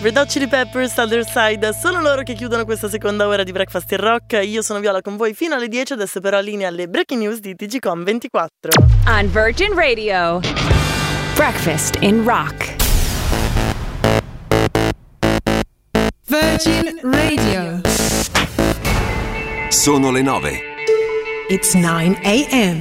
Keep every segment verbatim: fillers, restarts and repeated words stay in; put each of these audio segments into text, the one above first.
Red Hot Chili Peppers, Other Side, sono loro che chiudono questa seconda ora di Breakfast in Rock. Io sono Viola con voi fino alle dieci, adesso però linea alle breaking news di T G Com ventiquattro. On Virgin Radio, Breakfast in Rock. Virgin Radio. Sono le nove. It's nine a.m.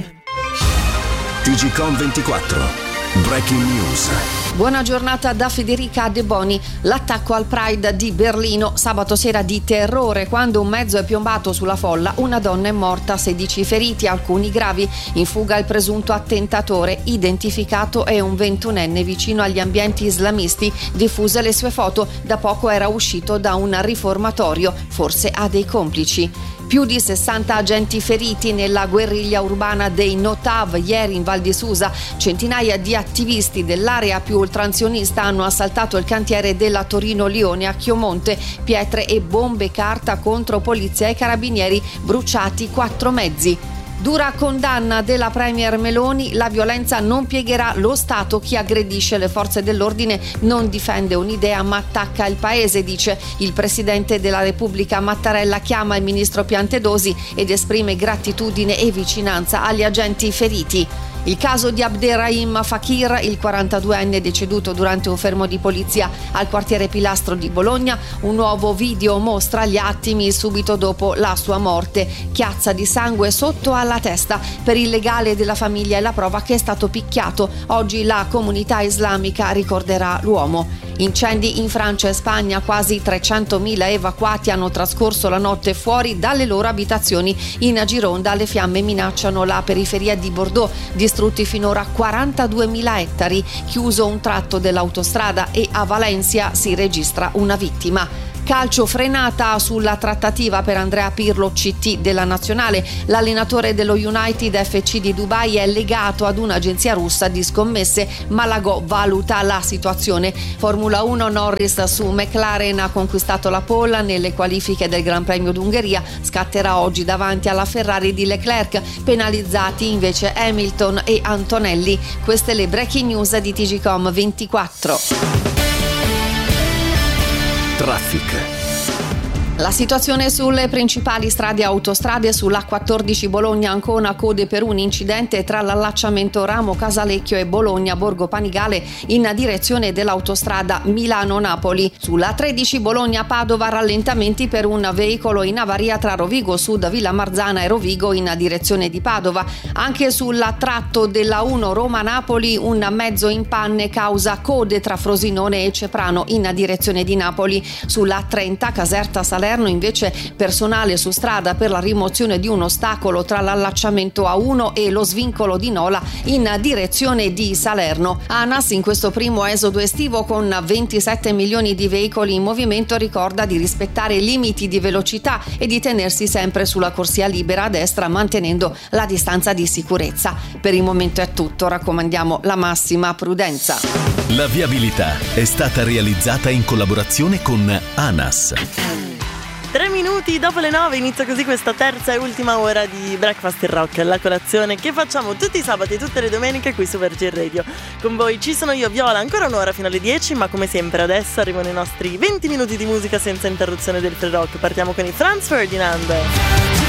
T G Com ventiquattro. Breaking news. Buona giornata da Federica De Boni. L'attacco al Pride di Berlino, sabato sera di terrore quando un mezzo è piombato sulla folla, una donna è morta, sedici feriti, alcuni gravi. In fuga il presunto attentatore, identificato è un ventunenne vicino agli ambienti islamisti, diffuse le sue foto, da poco era uscito da un riformatorio, forse ha dei complici. Più di sessanta agenti feriti nella guerriglia urbana dei Notav ieri in Val di Susa. Centinaia di attivisti dell'area più ultranzionista hanno assaltato il cantiere della Torino-Lione a Chiomonte. Pietre e bombe carta contro polizia e carabinieri, bruciati quattro mezzi. Dura condanna della premier Meloni, la violenza non piegherà lo Stato, chi aggredisce le forze dell'ordine non difende un'idea ma attacca il paese, dice il presidente della Repubblica. Mattarella chiama il ministro Piantedosi ed esprime gratitudine e vicinanza agli agenti feriti. Il caso di Abderrahim Fakir, il quarantaduenne deceduto durante un fermo di polizia al quartiere Pilastro di Bologna. Un nuovo video mostra gli attimi subito dopo la sua morte. Chiazza di sangue sotto alla testa. Per il legale della famiglia è la prova che è stato picchiato. Oggi la comunità islamica ricorderà l'uomo. Incendi in Francia e Spagna, quasi trecentomila evacuati hanno trascorso la notte fuori dalle loro abitazioni. In Gironda le fiamme minacciano la periferia di Bordeaux, distrutti finora quarantaduemila ettari, chiuso un tratto dell'autostrada e a Valencia si registra una vittima. Calcio, frenata sulla trattativa per Andrea Pirlo, C T della nazionale. L'allenatore dello United F C di Dubai è legato ad un'agenzia russa di scommesse. Malagò valuta la situazione. Formula uno, Norris su McLaren ha conquistato la pole nelle qualifiche del Gran Premio d'Ungheria. Scatterà oggi davanti alla Ferrari di Leclerc, penalizzati invece Hamilton e Antonelli. Queste le breaking news di T G Com ventiquattro. Traffic. La situazione sulle principali strade e autostrade: sull'A quattordici Bologna-Ancona, code per un incidente tra l'allacciamento Ramo Casalecchio e Bologna Borgo Panigale in direzione dell'autostrada Milano-Napoli. Sulla tredici Bologna-Padova, rallentamenti per un veicolo in avaria tra Rovigo Sud, Villa Marzana e Rovigo in direzione di Padova. Anche sul tratto della uno Roma-Napoli un mezzo in panne causa code tra Frosinone e Ceprano in direzione di Napoli. Sulla trenta Caserta Salerno invece personale su strada per la rimozione di un ostacolo tra l'allacciamento A uno e lo svincolo di Nola in direzione di Salerno. ANAS in questo primo esodo estivo con ventisette milioni di veicoli in movimento ricorda di rispettare i limiti di velocità e di tenersi sempre sulla corsia libera a destra mantenendo la distanza di sicurezza. Per il momento è tutto, raccomandiamo la massima prudenza. La viabilità è stata realizzata in collaborazione con ANAS. Tre minuti dopo le nove inizia così questa terza e ultima ora di Breakfast in Rock, la colazione che facciamo tutti i sabati e tutte le domeniche qui su Virgin Radio. Con voi ci sono io, Viola, ancora un'ora fino alle dieci, ma come sempre adesso arrivano i nostri venti minuti di musica senza interruzione del free rock. Partiamo con i Franz Ferdinand.